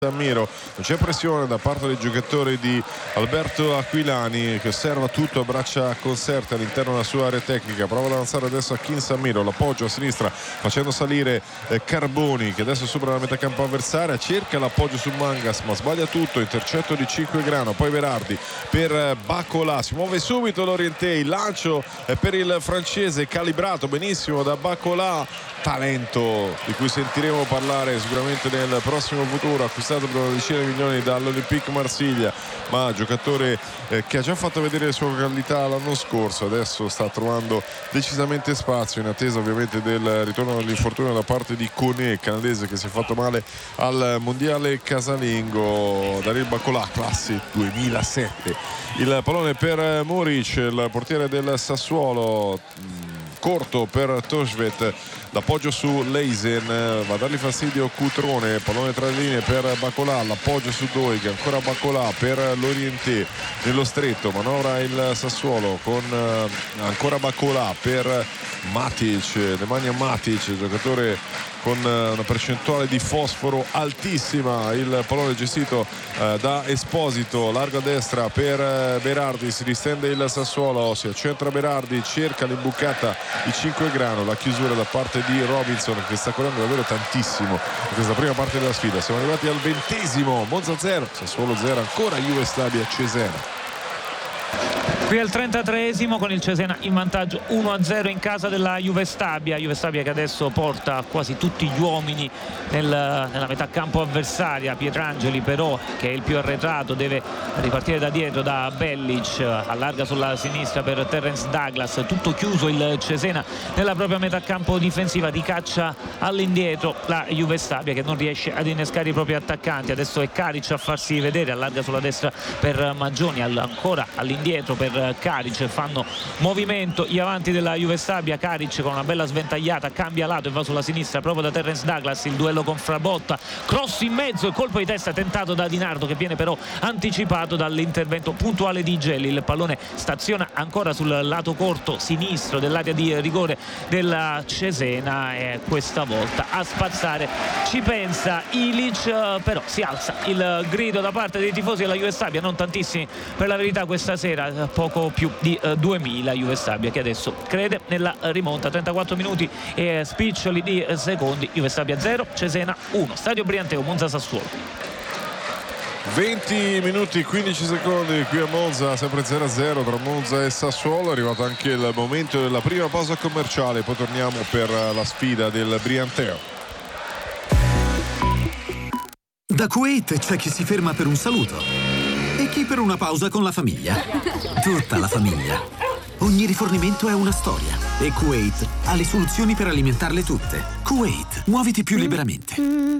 Ammiro, non c'è pressione da parte dei giocatori di Alberto Aquilani che osserva tutto a braccia conserte all'interno della sua area tecnica. Prova ad avanzare adesso a Akinsamiro, l'appoggio a sinistra facendo salire Carboni che adesso supera la metà campo avversaria, cerca l'appoggio su Mangas ma sbaglia tutto, intercetto di Cinquegrano, poi Berardi per Bacolà, si muove subito l'Orientè, il lancio per il francese calibrato benissimo da Bacolà, talento di cui sentiremo parlare sicuramente nel prossimo futuro, acquistato per una decina di milioni dall'Olympique Marsiglia, ma giocatore che ha già fatto vedere le sue qualità l'anno scorso, adesso sta trovando decisamente spazio in attesa ovviamente del ritorno dall'infortunio da parte di Koné, canadese che si è fatto male al mondiale casalingo. Daryl Bacolà, classe 2007. Il pallone per Muric, il portiere del Sassuolo, corto per Toshvet, l'appoggio su Leisen, va a dargli fastidio Cutrone, pallone tra le linee per Bacolà, l'appoggio su Doig, ancora Bacolà per l'Orientè nello stretto, manovra il Sassuolo con ancora Bacolà per Matic, Nemanja Matic, giocatore con una percentuale di fosforo altissima, il pallone gestito da Esposito, largo a destra per Berardi, si distende il Sassuolo, si accentra Berardi, cerca l'imbucata di Cinquegrano, la chiusura da parte di Robinson che sta correndo davvero tantissimo in questa prima parte della sfida. Siamo arrivati al 20°, Monza 0, Sassuolo 0, ancora Juve Stabia Cesena. Qui al 33esimo con il Cesena in vantaggio 1-0 in casa della Juve Stabia che adesso porta quasi tutti gli uomini nella metà campo avversaria. Pietrangeli però, che è il più arretrato, deve ripartire da dietro da Bellic, allarga sulla sinistra per Terence Douglas, tutto chiuso il Cesena nella propria metà campo difensiva, di caccia all'indietro la Juve Stabia che non riesce ad innescare i propri attaccanti. Adesso è Karic a farsi vedere, allarga sulla destra per Maggioni, ancora all'indietro per Karic, fanno movimento gli avanti della Juve Stabia. Karic con una bella sventagliata cambia lato e va sulla sinistra proprio da Terence Douglas, il duello con Frabotta, cross in mezzo e colpo di testa tentato da Di Nardo che viene però anticipato dall'intervento puntuale di Gelli. Il pallone staziona ancora sul lato corto sinistro dell'area di rigore della Cesena e questa volta a spazzare ci pensa Ilic, però si alza il grido da parte dei tifosi della Juve Stabia, non tantissimi per la verità questa sera, poco più di 2000. Juve Stabia che adesso crede nella rimonta. 34 minuti e spiccioli di secondi, Juve Stabia 0 Cesena 1, Stadio Brianteo, Monza Sassuolo. 20 minuti 15 secondi qui a Monza, sempre 0-0 tra Monza e Sassuolo. È arrivato anche il momento della prima pausa commerciale, poi torniamo per la sfida del Brianteo. Da Kuwait c'è chi si ferma per un saluto e chi per una pausa con la famiglia. Tutta la famiglia. Ogni rifornimento è una storia e Kuwait ha le soluzioni per alimentarle tutte. Kuwait, muoviti più liberamente.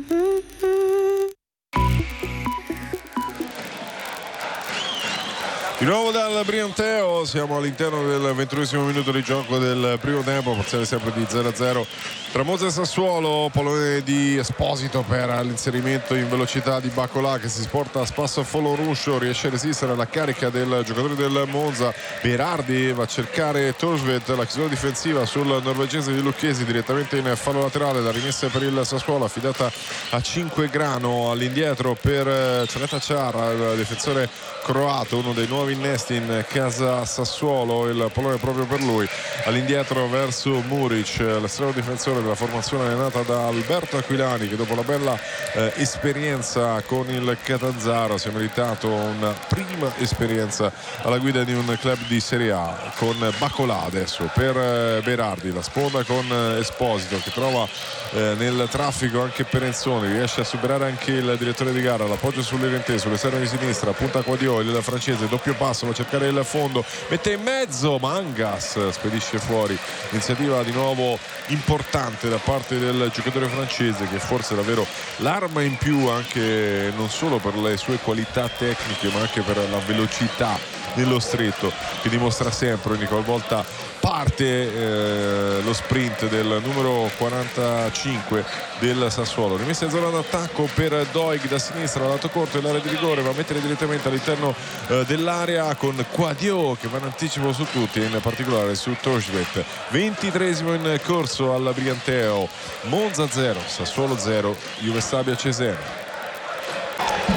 Di nuovo dal Brianteo, siamo all'interno del 21esimo minuto di gioco del primo tempo, parziale sempre di 0-0 tra Monza e Sassuolo. Pallone di Esposito per l'inserimento in velocità di Bacolà che si sporta a spasso a follow ruscio, riesce a resistere alla carica del giocatore del Monza. Berardi va a cercare Torsvet, la chiusura difensiva sul norvegese di Lucchesi direttamente in fallo laterale, la rimessa per il Sassuolo affidata a Cinquegrano, all'indietro per Celeta Ciara, il difensore croato, uno dei nuovi innesti in casa Sassuolo, il pallone proprio per lui, all'indietro verso Muric, l'estremo difensore della formazione allenata da Alberto Aquilani che dopo la bella esperienza con il Catanzaro si è meritato una prima esperienza alla guida di un club di Serie A. Con Bacolà adesso per Berardi, la sponda con Esposito che trova nel traffico anche Perenzoni, riesce a superare anche il direttore di gara, l'appoggio sull'Orientè, sull'esterno di sinistra, punta Quadio, il francese, doppio passo, va a cercare il fondo, mette in mezzo, Mangas spedisce fuori. Iniziativa di nuovo importante da parte del giocatore francese che forse è davvero l'arma in più, anche non solo per le sue qualità tecniche ma anche per la velocità nello stretto che dimostra sempre ogni qualvolta parte lo sprint del numero 45 del Sassuolo. Rimessa in zona d'attacco per Doig da sinistra, lato corto dell'area di rigore, va a mettere direttamente all'interno dell'area con Quadio che va in anticipo su tutti, in particolare su Torsvet. 23esimo in corso al Brianteo, Monza 0 Sassuolo 0, Juve Stabia Cesena.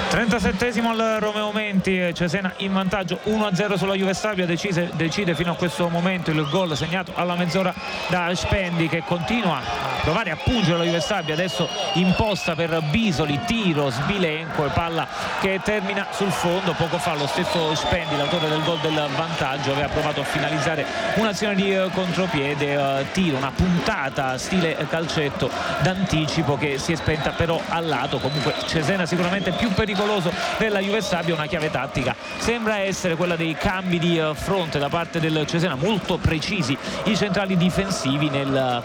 37esimo al Romeo Menti, Cesena in vantaggio 1-0 sulla Juve Stabia. Decide fino a questo momento il gol segnato alla mezz'ora da Spendi, che continua a provare a pungere la Juve Stabia. Adesso imposta per Bisoli, tiro Sbilenco e palla che termina sul fondo. Poco fa lo stesso Spendi, l'autore del gol del vantaggio, aveva provato a finalizzare un'azione di contropiede, tiro, una puntata stile calcetto d'anticipo che si è spenta però al lato. Comunque Cesena sicuramente più pericoloso della Juve Stabia. Una chiave tattica sembra essere quella dei cambi di fronte da parte del Cesena, molto precisi i centrali difensivi nel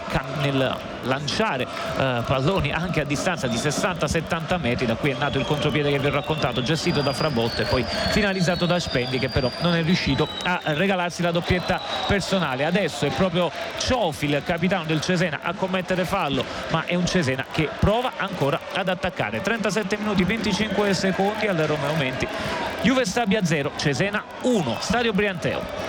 lanciare palloni anche a distanza di 60-70 metri. Da qui è nato il contropiede che vi ho raccontato, gestito da Frabotta e poi finalizzato da Spendi, che però non è riuscito a regalarsi la doppietta personale. Adesso è proprio Ciofi, il capitano del Cesena, a commettere fallo, ma è un Cesena che prova ancora ad attaccare. 37 minuti 25 secondi al Romeo Menti, Juve Stabia 0 Cesena 1, Stadio Brianteo.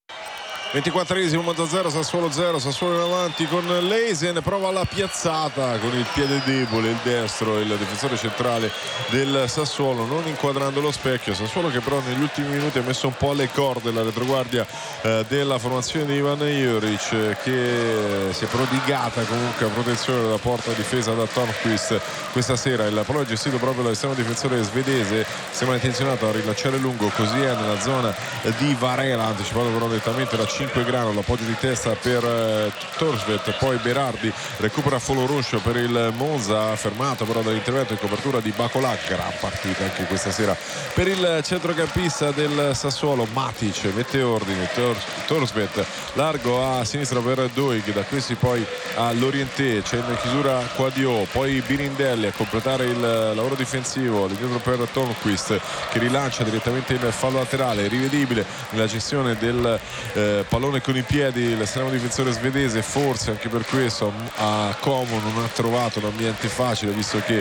24esimo, Monza 0, Sassuolo 0, Sassuolo in avanti con Leisen, prova la piazzata con il piede debole, il destro, il difensore centrale del Sassuolo, non inquadrando lo specchio. Sassuolo che però negli ultimi minuti ha messo un po' alle corde la retroguardia della formazione di Ivan Juric, che si è prodigata comunque a protezione della porta difesa da Tornquist questa sera. Il pallone è gestito proprio dall'estremo difensore svedese, sembra intenzionato a rilasciare lungo, così è nella zona di Varela, anticipato però nettamente da 5 grano, l'appoggio di testa per Torsvet, poi Berardi recupera Foloruscio per il Monza, fermato però dall'intervento in copertura di Bacolà. Gran partita anche questa sera per il centrocampista del Sassuolo. Matic mette ordine, Torsvet largo a sinistra per Doig, da questi poi a Lorienté, c'è in chiusura Quadio, poi Birindelli a completare il lavoro difensivo, l'indietro per Tornquist che rilancia direttamente in fallo laterale. Rivedibile nella gestione del pallone con i piedi l'estremo difensore svedese, forse anche per questo a Como non ha trovato un ambiente facile, visto che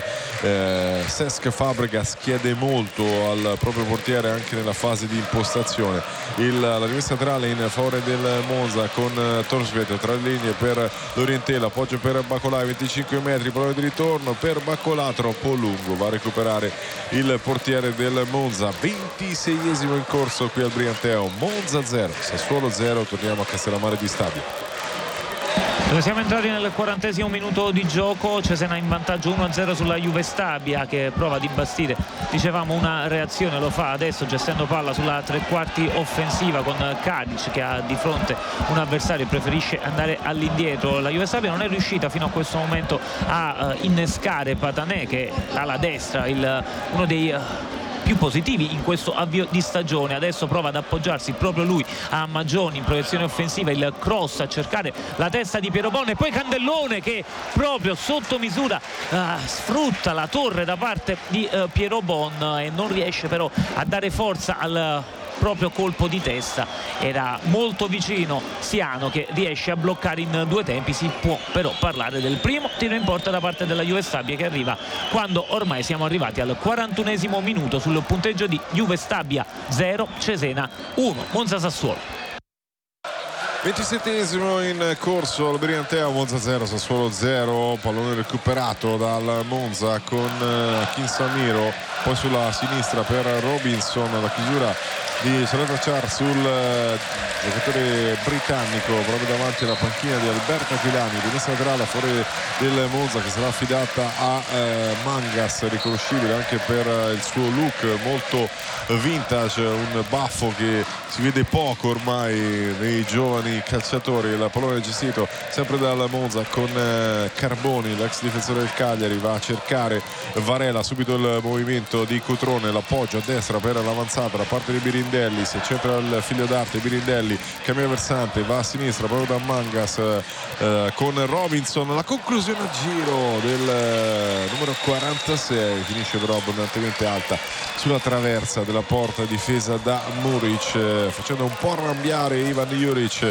Cesc Fabregas chiede molto al proprio portiere anche nella fase di impostazione. La rimessa laterale in favore del Monza con Torsvet tra le linee per Lorienté, l'appoggio per Bacolà, 25 metri, pallone di ritorno per Bacolà, troppo lungo, va a recuperare il portiere del Monza. 26esimo in corso qui al Brianteo, Monza 0 Sassuolo 0. Torniamo a Castellammare di Stabia, dove siamo entrati nel 40esimo minuto di gioco. Cesena in vantaggio 1-0 sulla Juve Stabia, che prova di bastire, dicevamo, una reazione. Lo fa adesso gestendo palla sulla tre quarti offensiva con Kadic che ha di fronte un avversario e preferisce andare all'indietro. La Juve Stabia non è riuscita fino a questo momento a innescare Patanè, che è l'ala destra, uno dei più positivi in questo avvio di stagione. Adesso prova ad appoggiarsi proprio lui a Maggioni in proiezione offensiva, il cross a cercare la testa di Piero Bon e poi Candellone che proprio sotto misura sfrutta la torre da parte di Piero Bon e non riesce però a dare forza al proprio colpo di testa. Era molto vicino Siano, che riesce a bloccare in due tempi. Si può però parlare del primo tiro in porta da parte della Juve Stabia, che arriva quando ormai siamo arrivati al 41esimo minuto sul punteggio di Juve Stabia 0 Cesena 1 Monza Sassuolo. 27esimo in corso al Brianteo, Monza 0 Sassuolo 0, pallone recuperato dal Monza con Kinsamiro, poi sulla sinistra per Robinson, la chiusura di Salvatore Char sul giocatore britannico proprio davanti alla panchina di Alberto Aquilani. Rimessa laterale a favore del Monza, che sarà affidata a Mangas, riconoscibile anche per il suo look molto vintage, un baffo che si vede poco ormai nei giovani calciatori. Il pallone gestito sempre dal Monza con Carboni, l'ex difensore del Cagliari, va a cercare Varela, subito il movimento di Cotrone, l'appoggio a destra per l'avanzata da parte di Birindelli, si accentra il figlio d'arte Birindelli, cambia versante, va a sinistra proprio da Mangas con Robinson, la conclusione a giro del numero 46, finisce però abbondantemente alta sulla traversa della porta difesa da Muric, facendo un po' arrabbiare Ivan Juric,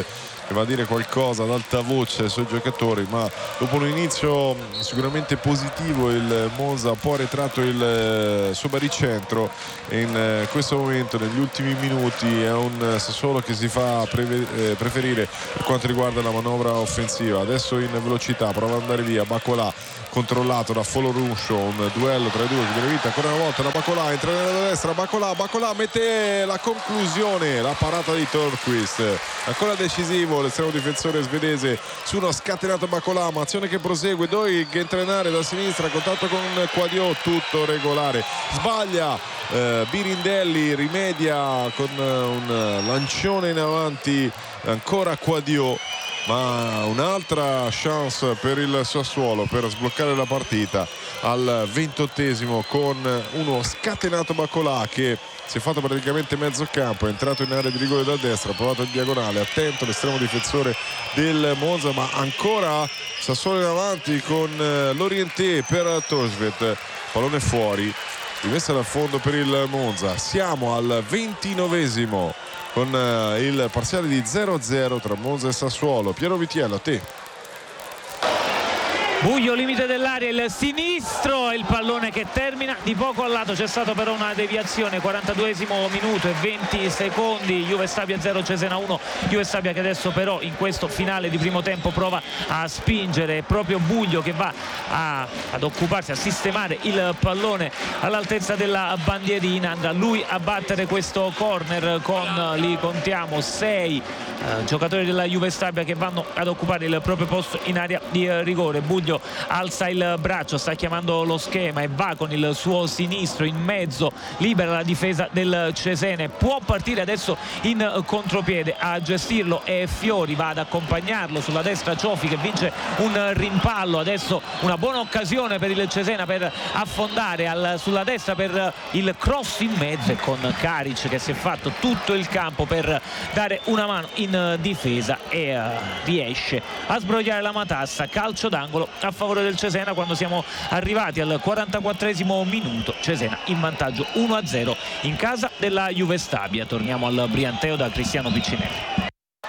che va a dire qualcosa ad alta voce ai suoi giocatori, ma dopo un inizio sicuramente positivo il Monza ha un po' arretrato il suo baricentro e in questo momento negli ultimi minuti è un Sassuolo che si fa preferire per quanto riguarda la manovra offensiva. Adesso in velocità prova ad andare via Bacolà, controllato da Foloruscio, un duello tra i due che viene vinto ancora una volta da Bacolà, entra nella destra, Bacolà mette la conclusione, la parata di Törnqvist, ancora decisivo l'estremo difensore svedese su uno scatenato Bacolà, ma azione che prosegue, Doig entra in area da sinistra, contatto con Quadio, tutto regolare, sbaglia Birindelli, rimedia con un lancione in avanti ancora Quadio, ma un'altra chance per il Sassuolo per sbloccare la partita al 28esimo con uno scatenato Bacolà che si è fatto praticamente mezzo campo, è entrato in area di rigore da destra, ha provato il diagonale, attento l'estremo difensore del Monza, ma ancora Sassuolo in avanti con l'Orienté per Torsvet, pallone fuori, rimessa dal fondo per il Monza. Siamo al 29esimo con il parziale di 0-0 tra Monza e Sassuolo. Piero Vitiello, a te. Buio, limite dell'area, il sinistro, il pallone che termina di poco al lato, c'è stata però una deviazione, 42esimo minuto e 20 secondi, Juve Stabia 0 Cesena 1, Juve Stabia che adesso però in questo finale di primo tempo prova a spingere, è proprio Buglio che va ad occuparsi, a sistemare il pallone all'altezza della bandierina, andrà lui a battere questo corner con, li contiamo, 6 giocatori della Juve Stabia che vanno ad occupare il proprio posto in area di rigore. Buglio alza il braccio, sta chiamando lo schema e va con il suo sinistro in mezzo, libera la difesa del Cesena, può partire adesso in contropiede, a gestirlo è Fiori, va ad accompagnarlo sulla destra Ciofi che vince un rimpallo, adesso una buona occasione per il Cesena per affondare sulla destra per il cross in mezzo e con Karic che si è fatto tutto il campo per dare una mano in difesa e riesce a sbrogliare la matassa, calcio d'angolo a favore del Cesena quando siamo arrivati al 44esimo minuto, Cesena in vantaggio 1-0 in casa della Juve Stabia. Torniamo al Brianteo da Cristiano Piccinelli.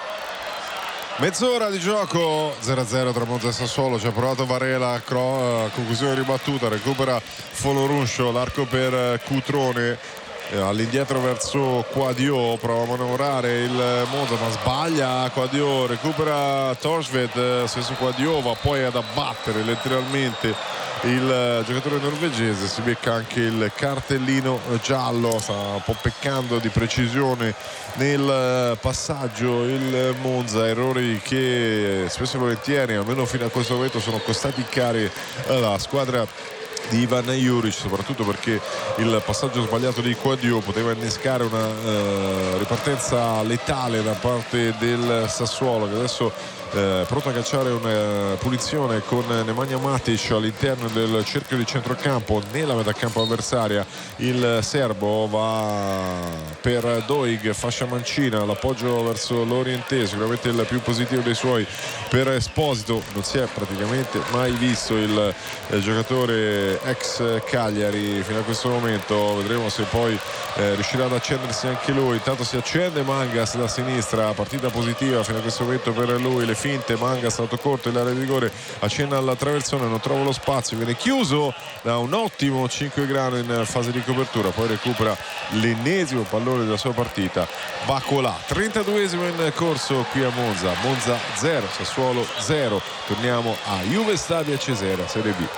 Mezz'ora di gioco, 0-0 tra Monza e Sassuolo, ci ha provato Varela, conclusione ribattuta, recupera Foloruscio, l'arco per Cutrone, all'indietro verso Quadio, prova a manovrare il Monza ma sbaglia Quadio, recupera Torsvet, stesso Quadio va poi ad abbattere letteralmente il giocatore norvegese, si becca anche il cartellino giallo, sta un po' peccando di precisione nel passaggio il Monza, errori che spesso e volentieri almeno fino a questo momento sono costati cari alla squadra di Ivan Juric, soprattutto perché il passaggio sbagliato di Quadio poteva innescare una ripartenza letale da parte del Sassuolo che adesso pronto a cacciare una punizione con Nemanja Matic all'interno del cerchio di centrocampo nella metacampo avversaria. Il serbo va per Doig, fascia mancina, l'appoggio verso l'Orienté, sicuramente il più positivo dei suoi per Esposito, non si è praticamente mai visto il giocatore ex Cagliari fino a questo momento, vedremo se poi riuscirà ad accendersi anche lui. Intanto si accende Mangas da sinistra, partita positiva fino a questo momento per lui, le finte, Mangas stato corto in area di rigore, accenna alla traversone, non trova lo spazio, viene chiuso da un ottimo 5 grano in fase di copertura, poi recupera l'ennesimo pallone della sua partita Bacolà. 32esimo in corso qui a Monza, Monza 0 Sassuolo 0. Torniamo a Juve Stabia Cesena Serie B.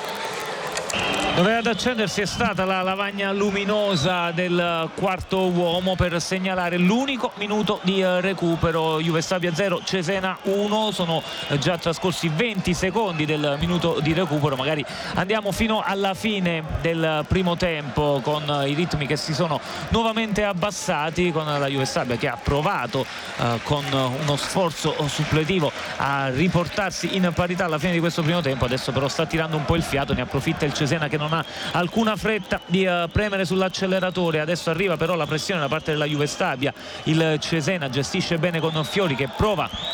Doveva ad accendersi è stata la lavagna luminosa del quarto uomo per segnalare l'unico minuto di recupero. Juve Stabia 0 Cesena 1, sono già trascorsi 20 secondi del minuto di recupero, magari andiamo fino alla fine del primo tempo con i ritmi che si sono nuovamente abbassati, con la Juve Stabia che ha provato con uno sforzo suppletivo a riportarsi in parità alla fine di questo primo tempo, adesso però sta tirando un po' il fiato, ne approfitta il Cesena che non ha alcuna fretta di premere sull'acceleratore. Adesso arriva però la pressione da parte della Juve Stabia, il Cesena gestisce bene con Fiori che prova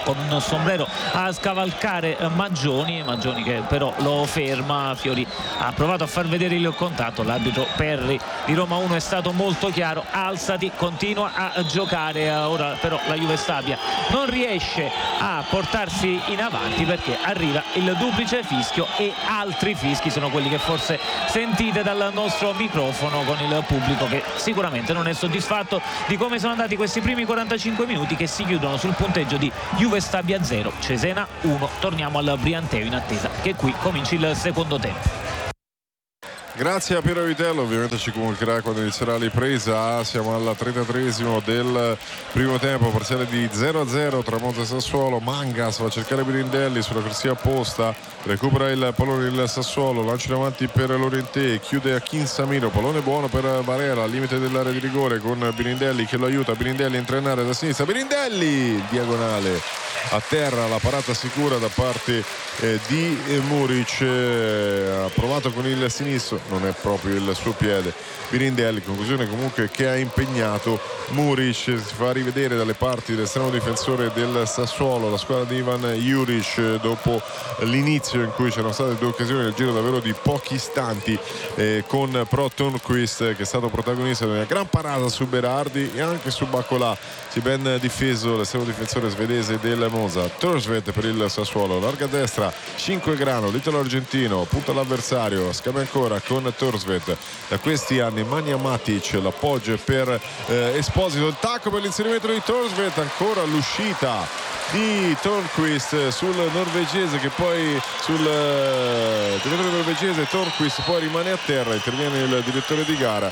con un sombrero a scavalcare Maggioni che però lo ferma. Fiori ha provato a far vedere il contatto, l'arbitro Perri di Roma 1 è stato molto chiaro: alzati, continua a giocare. Ora però la Juve Stabia non riesce a portarsi in avanti perché arriva il duplice fischio, e altri fischi sono quelli che forse sentite dal nostro microfono, con il pubblico che sicuramente non è soddisfatto di come sono andati questi primi 45 minuti, che si chiudono sul punteggio di Juve Stabia 0, Cesena 1. Torniamo al Brianteo in attesa che qui cominci il secondo tempo. Grazie a Piero Vitello, ovviamente ci comunicherà quando inizierà la ripresa. Siamo al 33esimo del primo tempo, parziale di 0-0 tra Monza e Sassuolo. Mangas va a cercare Birindelli sulla corsia opposta, recupera il pallone il Sassuolo, lancia in avanti per Lorientè, chiude a Kinsamino, pallone buono per Varela al limite dell'area di rigore con Birindelli che lo aiuta. Birindelli entra in area da sinistra, Birindelli diagonale a terra, la parata sicura da parte di Muric, ha provato con il sinistro, non è proprio il suo piede Birindelli. Conclusione comunque che ha impegnato Muric, si fa rivedere dalle parti dell'estremo difensore del Sassuolo, la squadra di Ivan Juric, dopo l'inizio in cui c'erano state due occasioni nel giro davvero di pochi istanti, con Pro Törnqvist che è stato protagonista di una gran parata su Berardi e anche su Baccolà. Si ben difeso l'estremo difensore svedese del Monza. Törnqvist per il Sassuolo, larga destra, 5 grano, l'italo argentino, punta l'avversario, scambia ancora con Törnqvist. Da questi anni Nemanja Matic, l'appoggio per Esposito, il tacco per l'inserimento di Törnqvist, ancora l'uscita di Törnqvist sul norvegese, che poi sul giocatore norvegese. Törnqvist poi rimane a terra, interviene il direttore di gara,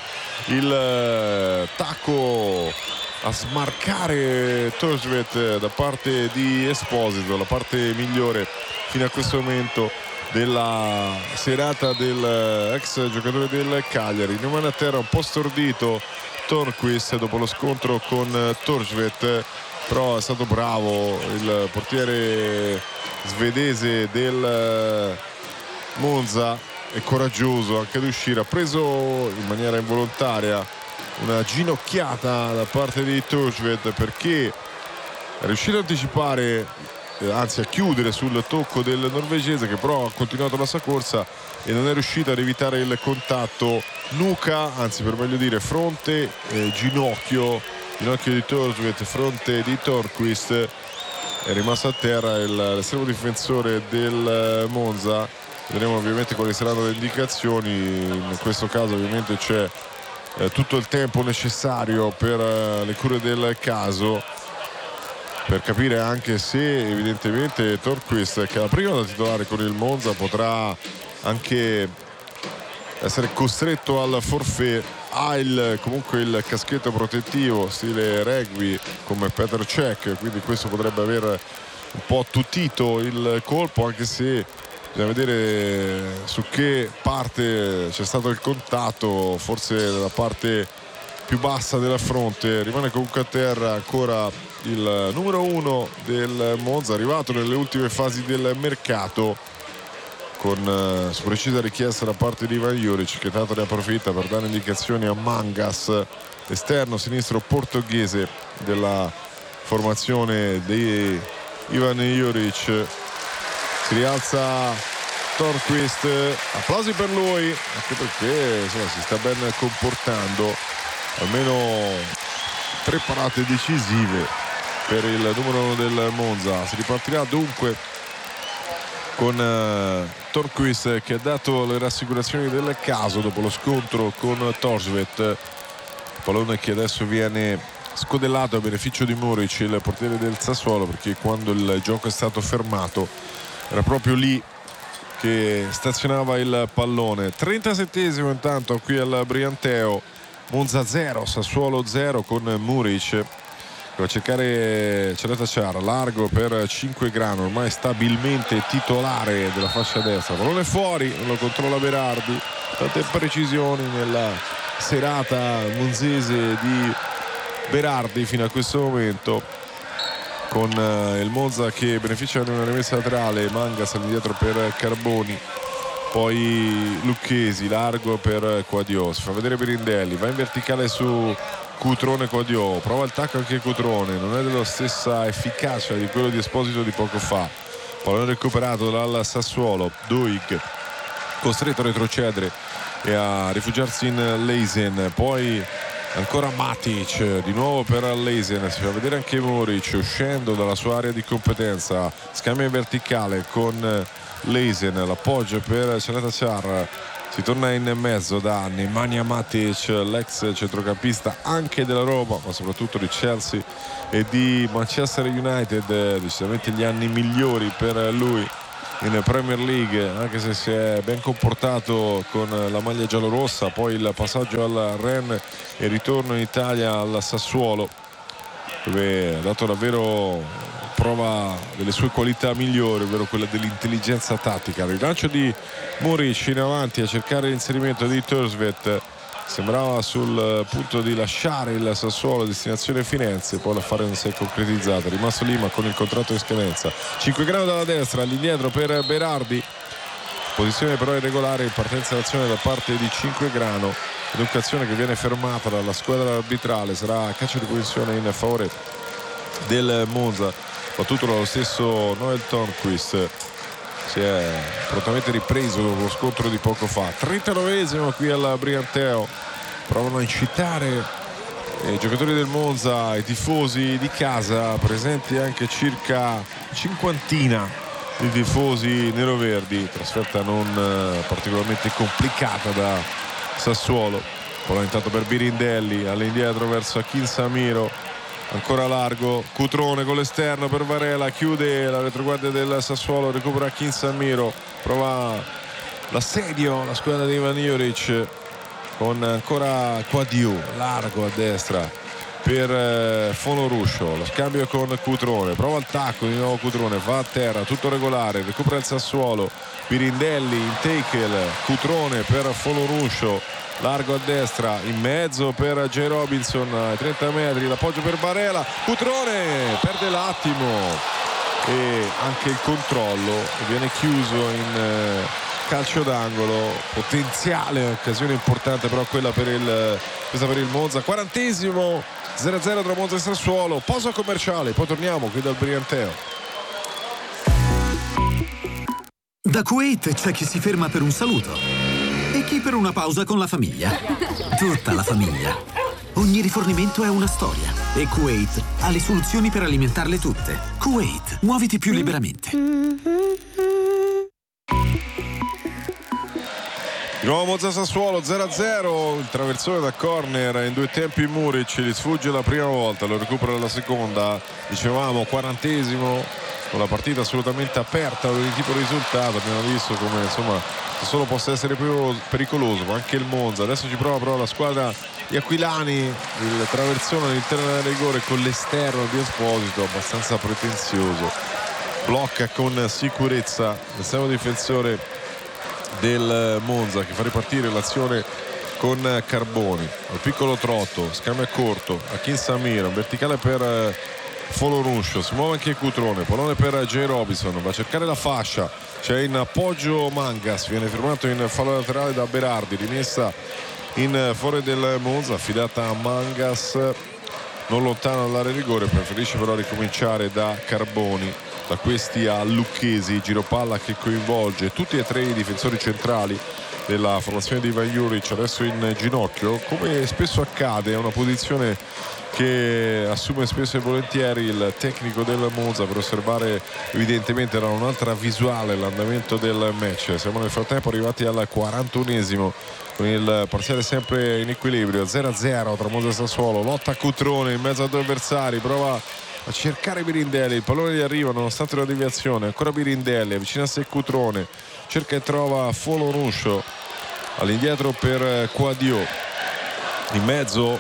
il tacco a smarcare Törnqvist da parte di Esposito, la parte migliore fino a questo momento della serata del ex giocatore del Cagliari. Rimane a terra un po' stordito Törnqvist dopo lo scontro con Törnqvist, però è stato bravo il portiere svedese del Monza, è coraggioso anche ad uscire, ha preso in maniera involontaria una ginocchiata da parte di Törnqvist perché è riuscito ad anticipare, anzi a chiudere sul tocco del norvegese, che però ha continuato la sua corsa e non è riuscito ad evitare il contatto nuca, anzi per meglio dire fronte, ginocchio di Törnqvist, fronte di Törnqvist. È rimasto a terra l'estremo difensore del Monza. Vedremo ovviamente quali saranno le indicazioni. In questo caso ovviamente c'è tutto il tempo necessario per le cure del caso, per capire anche se evidentemente Törnqvist, che è la prima da titolare con il Monza, potrà anche essere costretto al forfait. Ha comunque il caschetto protettivo stile rugby come Petr Cech, quindi questo potrebbe aver un po' attutito il colpo, anche se bisogna vedere su che parte c'è stato il contatto, forse nella parte più bassa della fronte. Rimane comunque a terra ancora il numero 1 del Monza, arrivato nelle ultime fasi del mercato, con su precisa richiesta da parte di Ivan Juric, che tanto ne approfitta per dare indicazioni a Mangas, esterno sinistro portoghese della formazione di Ivan Juric. Si rialza Törnqvist, applausi per lui, anche perché insomma, si sta ben comportando, almeno 3 parate decisive per il numero 1 del Monza. Si ripartirà dunque con Törnqvist, che ha dato le rassicurazioni del caso dopo lo scontro con Törnqvist, pallone che adesso viene scodellato a beneficio di Muric, il portiere del Sassuolo, perché quando il gioco è stato fermato era proprio lì che stazionava il pallone. 37esimo intanto qui al Brianteo, Monza 0 Sassuolo 0, con Muric che va a cercare Cereta, largo per 5 grano, ormai stabilmente titolare della fascia destra. Pallone fuori, non lo controlla Berardi. Tante precisioni nella serata monzese di Berardi fino a questo momento, con il Monza che beneficia di una rimessa laterale. Mangas all'indietro per Carboni, poi Lucchesi, largo per Quadio, si fa vedere Birindelli, va in verticale su Cutrone. Quadio prova il tacco anche Cutrone, non è della stessa efficacia di quello di Esposito di poco fa. Pallone recuperato dal Sassuolo, Duig costretto a retrocedere e a rifugiarsi in Leisen, poi ancora Matic, di nuovo per Leisen, si fa vedere anche Muric uscendo dalla sua area di competenza, scambio in verticale con Leisen, l'appoggio per Caleta-Car, si torna in mezzo da Nemanja Matic, l'ex centrocampista anche della Roma ma soprattutto di Chelsea e di Manchester United, decisamente gli anni migliori per lui in Premier League, anche se si è ben comportato con la maglia giallorossa, poi il passaggio al Rennes e il ritorno in Italia al Sassuolo, dove ha dato davvero prova delle sue qualità migliori, ovvero quella dell'intelligenza tattica. Il rilancio di Muric in avanti a cercare l'inserimento di Thorstvedt, sembrava sul punto di lasciare il Sassuolo destinazione Firenze, poi l'affare non si è concretizzato, è rimasto lì ma con il contratto in scadenza. 5 gradi dalla destra, all'indietro per Berardi, posizione però irregolare in partenza d'azione da parte di Cinquegrano, educazione che viene fermata dalla squadra arbitrale, sarà calcio di punizione in favore del Monza, battuto dallo stesso Noel Tornquist. Si è prontamente ripreso dopo lo scontro di poco fa. 39esimo qui al Brianteo, provano a incitare i giocatori del Monza, i tifosi di casa, presenti anche circa cinquantina di tifosi neroverdi, trasferta non particolarmente complicata da Sassuolo. Poi intanto per Birindelli, all'indietro verso Akin Samiro, ancora largo, Cutrone con l'esterno per Varela, chiude la retroguardia del Sassuolo, recupera Akin Samiro, prova l'assedio la squadra di Ivan Juric con ancora Quadio, largo a destra per Foloruscio, lo scambio con Cutrone, prova il tacco di nuovo Cutrone, va a terra, tutto regolare, recupera il Sassuolo, Birindelli in tackle, Cutrone per Foloruscio, largo a destra, in mezzo per J. Robinson ai 30 metri, l'appoggio per Varela, Cutrone perde l'attimo e anche il controllo, viene chiuso in calcio d'angolo, potenziale occasione importante però quella per questa per il Monza. 40esimo, 0-0 tra Monza e Sassuolo, pausa commerciale, poi torniamo qui dal Brianteo. Da Kuwait c'è chi si ferma per un saluto e chi per una pausa con la famiglia. Tutta la famiglia. Ogni rifornimento è una storia e Kuwait ha le soluzioni per alimentarle tutte. Kuwait, muoviti più liberamente. Di nuovo Monza Sassuolo 0-0, il traversone da corner in due tempi Muric, gli sfugge la prima volta, lo recupera la seconda, dicevamo 40esimo, con la partita assolutamente aperta ad ogni tipo di risultato. Abbiamo visto come insomma Sassuolo possa essere più pericoloso, ma anche il Monza. Adesso ci prova però la squadra di Aquilani, il traversone all'interno del rigore con l'esterno di Esposito abbastanza pretenzioso, blocca con sicurezza l'esterno difensore del Monza che fa ripartire l'azione con Carboni, al piccolo trotto, scambio corto, Akin Samiro, verticale per Foloruscio, si muove anche Cutrone, pallone per J. Robinson, va a cercare la fascia, c'è in appoggio Mangas, viene fermato in fallo laterale da Berardi, rimessa in fuori del Monza, affidata a Mangas, non lontano dall'area di rigore, preferisce però ricominciare da Carboni. Da questi a Lucchesi, giro palla che coinvolge tutti e tre i difensori centrali della formazione di Ivan Juric, adesso in ginocchio, come spesso accade, è una posizione che assume spesso e volentieri il tecnico del Monza per osservare evidentemente da un'altra visuale l'andamento del match. Siamo nel frattempo arrivati al 41esimo con il parziale sempre in equilibrio, 0-0 tra Monza e Sassuolo, lotta Cutrone in mezzo a due avversari, prova a cercare Birindelli, il pallone gli arriva nonostante la deviazione, ancora Birindelli, avvicina a sé Cutrone, cerca e trova Foloruscio, all'indietro per Quadio, in mezzo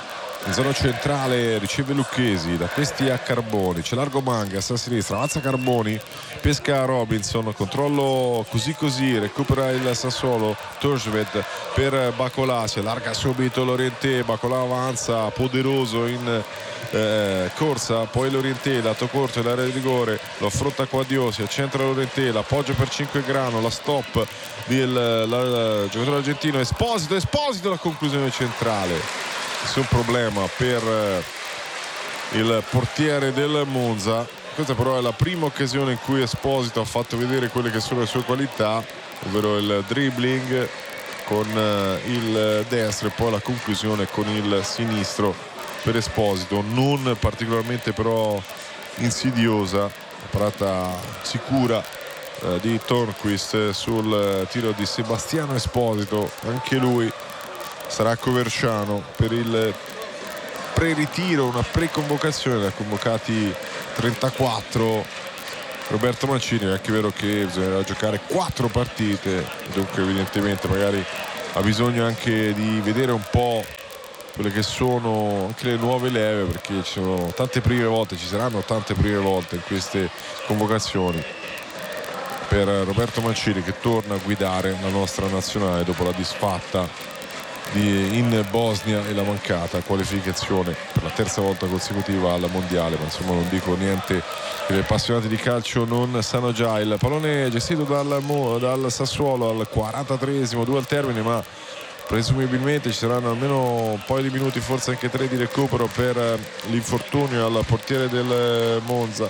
in zona centrale riceve Lucchesi, da questi a Carboni, c'è largo Mangas a sinistra, avanza Carboni, pesca Robinson, controllo così, recupera il Sassuolo, Torsved per Bacolà, si allarga subito Lorientè, Bacolà avanza poderoso in corsa, poi Lorientè, lato corto dell'area di rigore, lo affronta Quadio, si accentra Lorientè, l'appoggio per Cinquegrano, la stop del giocatore argentino Esposito, la conclusione centrale. Nessun problema per il portiere del Monza. Questa però è la prima occasione in cui Esposito ha fatto vedere quelle che sono le sue qualità, ovvero il dribbling con il destro e poi la conclusione con il sinistro per Esposito, non particolarmente però insidiosa, la parata sicura di Tornquist sul tiro di Sebastiano Esposito, anche lui sarà Coverciano per il pre-ritiro, una pre-convocazione, ne ha convocati 34 Roberto Mancini. È anche vero che bisognerà giocare 4 partite, dunque evidentemente magari ha bisogno anche di vedere un po' quelle che sono anche le nuove leve, perché ci sono tante prime volte, ci saranno tante prime volte in queste convocazioni per Roberto Mancini, che torna a guidare la nostra nazionale dopo la disfatta in Bosnia e la mancata qualificazione per la terza volta consecutiva al mondiale. Ma insomma non dico niente che gli appassionati di calcio non sanno già. Il pallone gestito dal Sassuolo al 43esimo, 2 al termine, ma presumibilmente ci saranno almeno un paio di minuti, forse anche 3 di recupero per l'infortunio al portiere del Monza,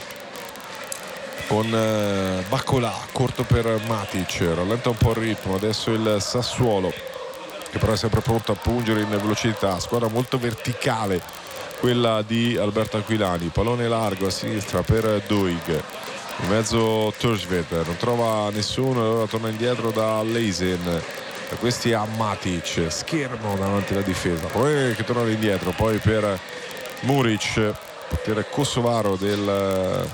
con Bacolà corto per Matic, rallenta un po' il ritmo adesso il Sassuolo, che però è sempre pronto a pungere in velocità. Squadra molto verticale quella di Alberto Aquilani, pallone largo a sinistra per Doig, in mezzo Torsved, non trova nessuno, allora torna indietro da Leisen, da questi a Matic, schermo davanti alla difesa, poi che torna indietro, poi per Muric, portiere kosovaro del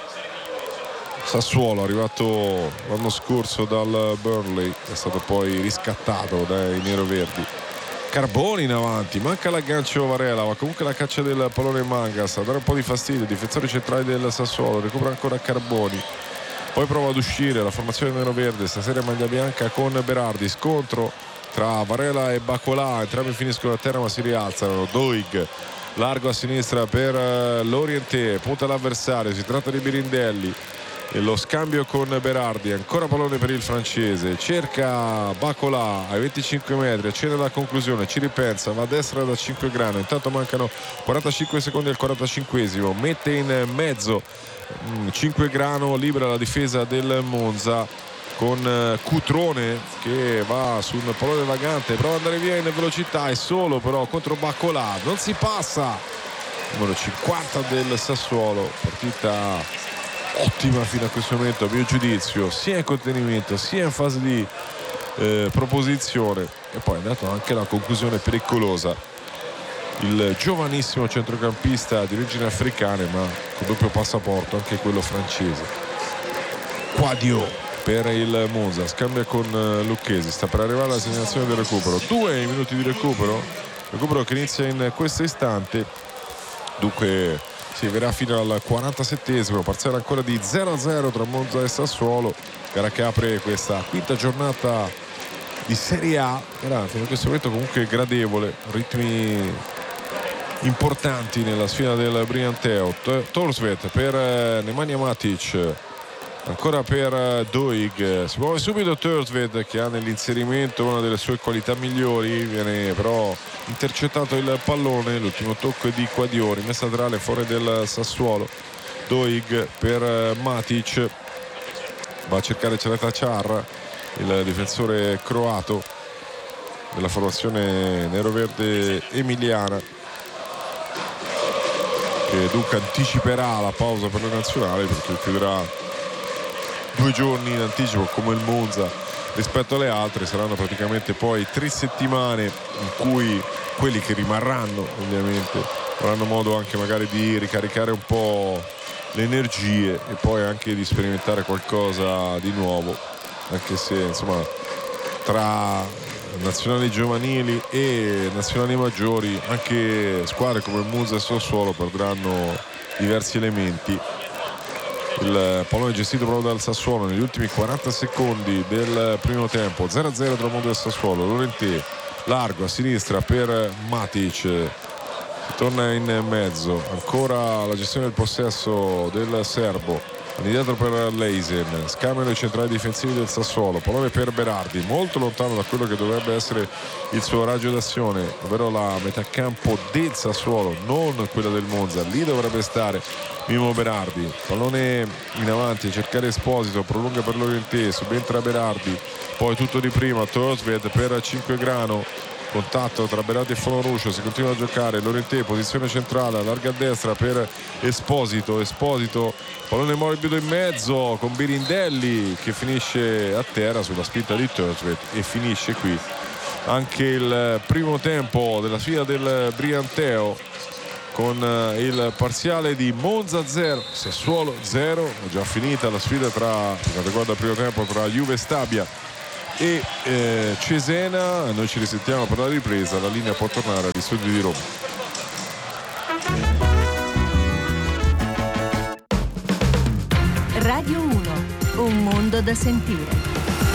Sassuolo, arrivato l'anno scorso dal Burnley, è stato poi riscattato dai neroverdi. Carboni in avanti, manca l'aggancio Varela, ma comunque la caccia del pallone Mangas a dare un po' di fastidio. Difensori centrali del Sassuolo, recupera ancora Carboni, poi prova ad uscire la formazione neroverde, stasera in maglia bianca con Berardi, scontro tra Varela e Bacolà, entrambi finiscono a terra ma si rialzano. Doig largo a sinistra per Lorientè, punta l'avversario, si tratta di Birindelli, e lo scambio con Berardi, ancora pallone per il francese, cerca Bacolà ai 25 metri, accende la conclusione, ci ripensa, va a destra da Cinquegrano, intanto mancano 45 secondi al 45esimo, mette in mezzo Cinquegrano, libera la difesa del Monza con Cutrone che va sul pallone vagante, prova ad andare via in velocità, è solo però contro Bacolà, non si passa. Numero 50 del Sassuolo, partita ottima fino a questo momento a mio giudizio, sia in contenimento sia in fase di proposizione, e poi è dato anche la conclusione pericolosa. Il giovanissimo centrocampista di origine africane ma con doppio passaporto, anche quello francese, Quadio per il Monza, scambia con Lucchesi, sta per arrivare alla segnalazione del recupero, 2 minuti di recupero che inizia in questo istante, dunque si verrà fino al 47esimo, parziale ancora di 0-0 tra Monza e Sassuolo, gara che apre questa quinta giornata di Serie A. Era fino a questo momento comunque gradevole, ritmi importanti nella sfida del Brianteo. Torsved per Nemanja Matic, ancora per Doig, si muove subito Torsved che ha nell'inserimento una delle sue qualità migliori, viene però intercettato il pallone, l'ultimo tocco è di Quadio, rimessa laterale fuori del Sassuolo. Doig per Matic, va a cercare Celeta-Char, il difensore croato della formazione neroverde emiliana, che dunque anticiperà la pausa per la nazionale, perché chiuderà 2 giorni in anticipo come il Monza rispetto alle altre. Saranno praticamente poi 3 settimane in cui quelli che rimarranno ovviamente avranno modo anche magari di ricaricare un po' le energie e poi anche di sperimentare qualcosa di nuovo, anche se insomma tra nazionali giovanili e nazionali maggiori, anche squadre come Monza e Sassuolo perdranno diversi elementi. Il pallone gestito proprio dal Sassuolo negli ultimi 40 secondi del primo tempo, 0-0 tra Monza e Sassuolo. Lorentè largo a sinistra per Matic, si torna in mezzo, ancora la gestione del possesso del serbo, indietro per Leisen, scambiano i centrali difensivi del Sassuolo, pallone per Berardi, molto lontano da quello che dovrebbe essere il suo raggio d'azione, ovvero la metà campo del Sassuolo, non quella del Monza. Lì dovrebbe stare Mimo Berardi, pallone in avanti a cercare Esposito, prolunga per Lorentè, subentra Berardi, poi tutto di prima Torsved per Cinquegrano, contatto tra Berardi e Fonaruscio, si continua a giocare. Lorentè, posizione centrale, allarga a destra per Esposito, pallone morbido in mezzo con Birindelli che finisce a terra sulla spinta di Torsved, e finisce qui anche il primo tempo della sfida del Brianteo, con il parziale di Monza 0 Sassuolo 0. È già finita la sfida per quanto riguarda il primo tempo tra Juve Stabia e Cesena. Noi ci risentiamo per la ripresa, la linea può tornare agli studi di Roma. Radio 1, un mondo da sentire.